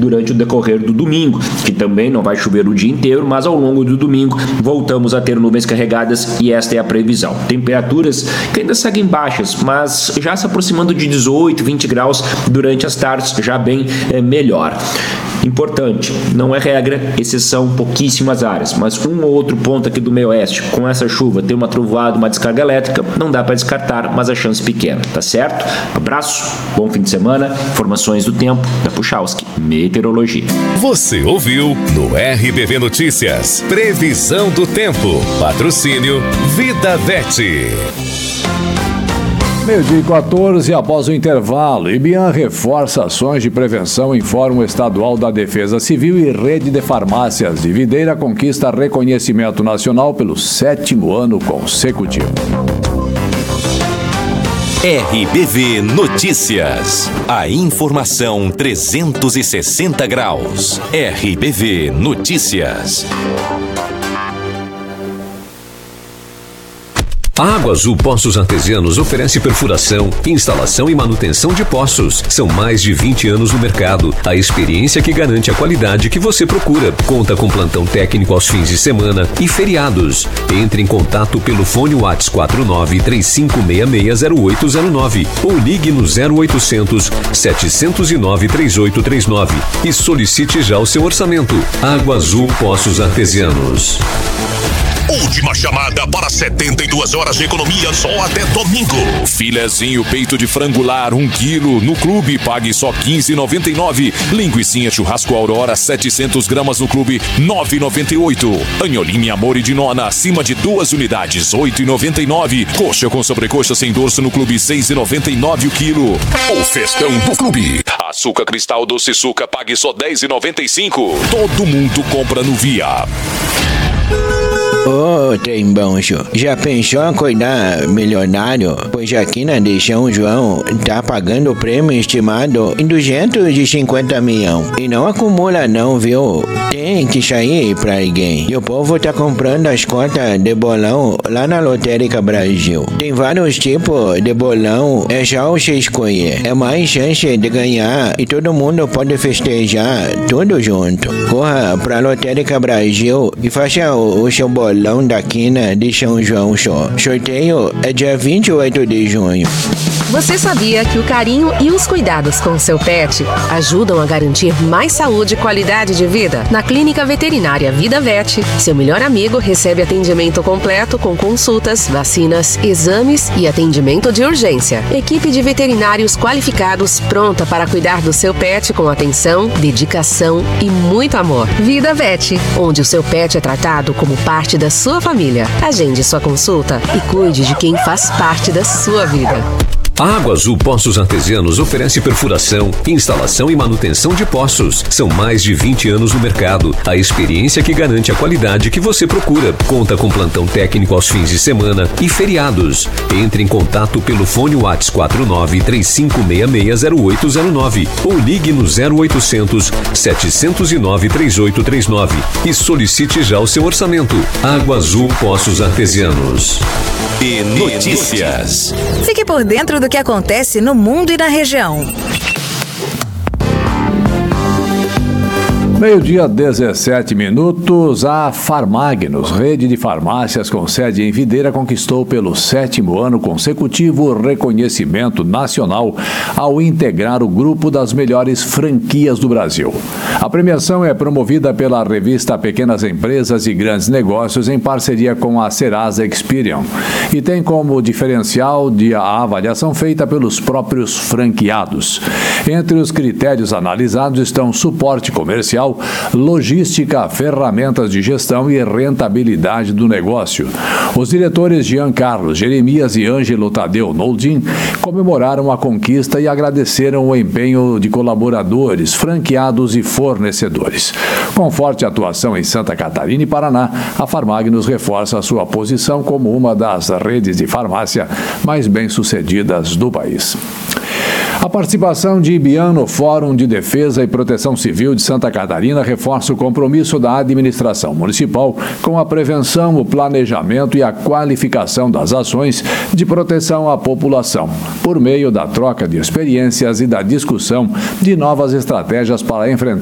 durante o decorrer do domingo, que também não vai chover o dia inteiro, mas ao longo do domingo voltamos a ter nuvens carregadas e esta é a previsão. Temperaturas que ainda seguem baixas, mas já se aproximando de 18, 20 graus durante as tardes, já bem melhor. Importante, não é regra, exceção pouquíssimas áreas, mas um ou outro ponto aqui do meio oeste, com essa chuva, tem uma trovoada, uma descarga elétrica, não dá para descartar, mas a chance pequena, tá certo? Abraço, bom fim de semana, informações do tempo da Puchalski Meteorologia. Você ouviu no RBV Notícias, previsão do tempo, patrocínio Vida Vete. 12h14, após o intervalo, Ibiam reforça ações de prevenção em Fórum Estadual da Defesa Civil e Rede de Farmácias de Videira conquista reconhecimento nacional pelo 7º ano consecutivo. RBV Notícias. A informação 360 graus. RBV Notícias. A Água Azul Poços Artesianos oferece perfuração, instalação e manutenção de poços. São mais de 20 anos no mercado. A experiência que garante a qualidade que você procura. Conta com plantão técnico aos fins de semana e feriados. Entre em contato pelo fone WhatsApp 49-3566-0809 ou ligue no 0800 709 3839 e solicite já o seu orçamento. Água Azul Poços Artesianos. Última chamada para 72 horas de economia só até domingo. Filezinho peito de frangular 1 quilo no clube, pague só R$15,99. Linguicinha churrasco Aurora 700 gramas no clube, R$9,98. Anholim Amor e de Nona acima de 2 unidades, R$8,99. Coxa com sobrecoxa sem dorso no clube, R$6,99 o quilo. O festão do clube. Açúcar Cristal Doce Suca, pague só R$10,95. Todo mundo compra no Via. Ô, trem bom, senhor. Já pensou em acordar milionário? Pois aqui na de São João tá pagando o prêmio estimado em 250 milhões. E não acumula não, viu? Tem que sair pra alguém. E o povo tá comprando as cotas de bolão lá na Lotérica Brasil. Tem vários tipos de bolão, é só você escolher. É mais chance de ganhar e todo mundo pode festejar tudo junto. Corra pra Lotérica Brasil e faça o seu bolão da quina de São João só. Sorteio é dia 28 de junho. Você sabia que o carinho e os cuidados com seu pet ajudam a garantir mais saúde e qualidade de vida? Na Clínica Veterinária Vida Vet, seu melhor amigo recebe atendimento completo com consultas, vacinas, exames e atendimento de urgência. Equipe de veterinários qualificados pronta para cuidar do seu pet com atenção, dedicação e muito amor. Vida Vet, onde o seu pet é tratado como parte da sua família. Agende sua consulta e cuide de quem faz parte da sua vida. A Água Azul Poços Artesianos oferece perfuração, instalação e manutenção de poços. São mais de 20 anos no mercado. A experiência que garante a qualidade que você procura. Conta com plantão técnico aos fins de semana e feriados. Entre em contato pelo fone WhatsApp 49-3566-0809 ou ligue no 0800 709 3839 e solicite já o seu orçamento. Água Azul Poços Artesianos. E notícias. Fique por dentro do que acontece no mundo e na região. 12h17, a Farmagnos, rede de farmácias com sede em Videira, conquistou pelo 7º ano consecutivo o reconhecimento nacional ao integrar o grupo das melhores franquias do Brasil. A premiação é promovida pela revista Pequenas Empresas e Grandes Negócios em parceria com a Serasa Experian e tem como diferencial a avaliação feita pelos próprios franqueados. Entre os critérios analisados estão suporte comercial, logística, ferramentas de gestão e rentabilidade do negócio. Os diretores Jean Carlos Jeremias e Ângelo Tadeu Noldin comemoraram a conquista e agradeceram o empenho de colaboradores, franqueados e fornecedores. Com forte atuação em Santa Catarina e Paraná, a Farmagnos reforça a sua posição como uma das redes de farmácia mais bem-sucedidas do país. A participação de Ibiam no Fórum de Defesa e Proteção Civil de Santa Catarina reforça o compromisso da administração municipal com a prevenção, o planejamento e a qualificação das ações de proteção à população, por meio da troca de experiências e da discussão de novas estratégias para enfrentar